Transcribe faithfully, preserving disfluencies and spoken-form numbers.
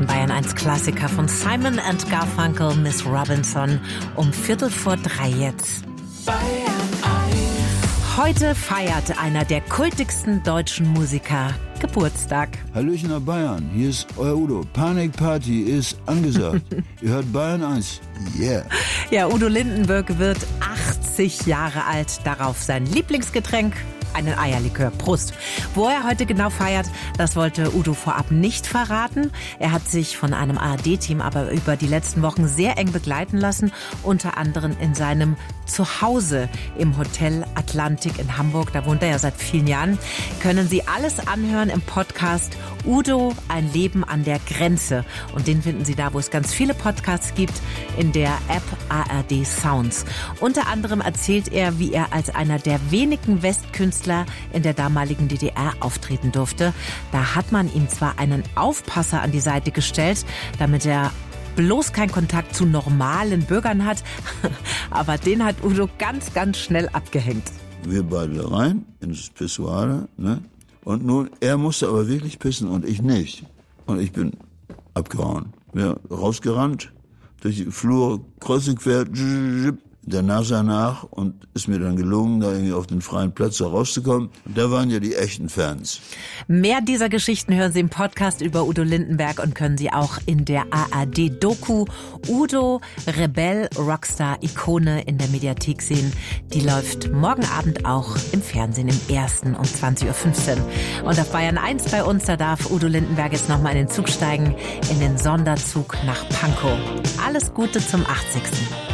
nächsten Bayern eins Klassiker von Simon and Garfunkel, Miss Robinson, um Viertel vor drei jetzt. Bayern eins. Heute feiert einer der kultigsten deutschen Musiker Geburtstag. Hallöchen nach Bayern, hier ist euer Udo. Panikparty ist angesagt. Ihr hört Bayern eins. Yeah. Ja, Udo Lindenberg wird achtzig Jahre alt. Darauf sein Lieblingsgetränk, einen Eierlikör. Prost. Wo er heute genau feiert, das wollte Udo vorab nicht verraten. Er hat sich von einem A R D-Team aber über die letzten Wochen sehr eng begleiten lassen, unter anderem in seinem Zuhause im Hotel Atlantik in Hamburg. Da wohnt er ja seit vielen Jahren. Können Sie alles anhören im Podcast Udo, ein Leben an der Grenze. Und den finden Sie da, wo es ganz viele Podcasts gibt, in der App A R D Sounds. Unter anderem erzählt er, wie er als einer der wenigen Westkünstler in der damaligen D D R auftreten durfte. Da hat man ihm zwar einen Aufpasser an die Seite gestellt, damit er bloß keinen Kontakt zu normalen Bürgern hat, aber den hat Udo ganz, ganz schnell abgehängt. Wir beide rein ins Pissoir, ne? Und nun, er musste aber wirklich pissen und ich nicht. Und ich bin abgehauen. Ja, rausgerannt, durch die Flur, kreuz und quer, der Nase nach und ist mir dann gelungen, da irgendwie auf den freien Platz da rauszukommen. Und da waren ja die echten Fans. Mehr dieser Geschichten hören Sie im Podcast über Udo Lindenberg und können Sie auch in der A R D-Doku Udo, Rebell, Rockstar, Ikone in der Mediathek sehen. Die läuft morgen Abend auch im Fernsehen im Ersten um zwanzig Uhr fünfzehn. Und auf Bayern eins bei uns, da darf Udo Lindenberg jetzt nochmal in den Zug steigen, in den Sonderzug nach Pankow. Alles Gute zum achtzigsten